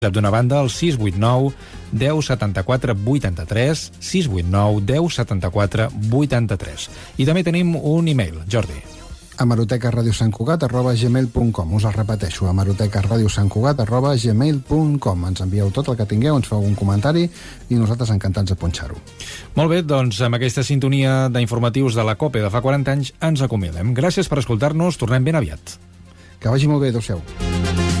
D'una banda, el 689 10 74 83, 689 10 74 83. I també tenim un e-mail, Jordi. hemerotecaradiosantcugat@gmail.com. Us el repeteixo, hemerotecaradiosantcugat@gmail.com. Ens envieu tot el que tingueu, ens feu un comentari i nosaltres encantats de punxar-ho. Molt bé, doncs amb aquesta sintonia d'informatius de la COPE de fa 40 anys ens acomiadem. Gràcies per escoltar-nos, tornem ben aviat. Que vagi molt bé, adéu-siau.